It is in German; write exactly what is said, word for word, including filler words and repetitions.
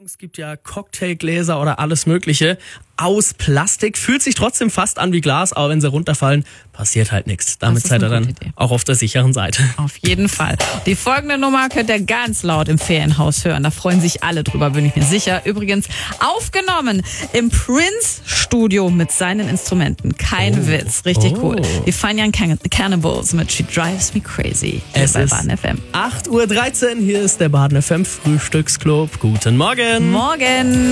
Es gibt ja Cocktailgläser oder alles Mögliche aus Plastik. Fühlt sich trotzdem fast an wie Glas, aber wenn sie runterfallen, passiert halt nichts. Damit seid ihr dann Idee. Auch auf der sicheren Seite. Auf jeden Fall. Die folgende Nummer könnt ihr ganz laut im Ferienhaus hören. Da freuen sich alle drüber, bin ich mir sicher. Übrigens aufgenommen im Prince-Studio mit seinen Instrumenten. Kein oh. Witz. Richtig oh. cool. Die Fine Young Can- Cannibals mit She Drives Me Crazy. Es bei ist Baden F M. acht Uhr dreizehn. Hier ist der Baden F M Frühstücksclub. Guten Morgen. Morgen.